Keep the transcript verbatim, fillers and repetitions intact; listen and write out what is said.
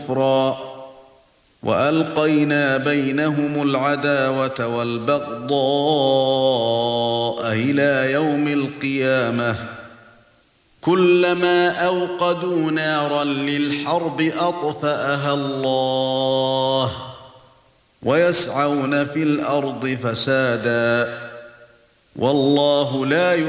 كُفْرًا وَأَلْقَيْنَا بَيْنَهُمُ الْعَدَاوَةَ وَالْبَغْضَاءَ إِلَى يَوْمِ الْقِيَامَةِ كُلَّمَا أَوْقَدُوا نَارًا لِلْحَرْبِ أَطْفَأَهَا اللَّهُ وَيَسْعَوْنَ فِي الْأَرْضِ فَسَادًا وَاللَّهُ لَا